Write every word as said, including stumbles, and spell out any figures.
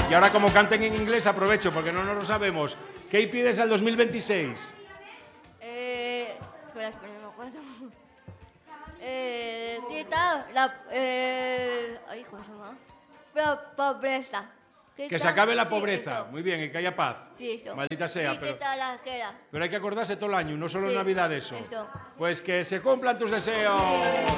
Y ahora como canten en inglés aprovecho porque no nos lo sabemos. ¿Qué pides al dos mil veintiséis? Eh, espera, espera, no me acuerdo. Eh, quita la, eh, ay, ¿cómo se llama? La pobreza. Quita, Que se acabe la sí, pobreza. eso. Muy bien, y que haya paz. Sí, eso. Maldita sea, y pero, quita la ajera. pero hay que acordarse todo el año, no solo en Sí, Navidad de eso. eso. Pues que se cumplan tus deseos.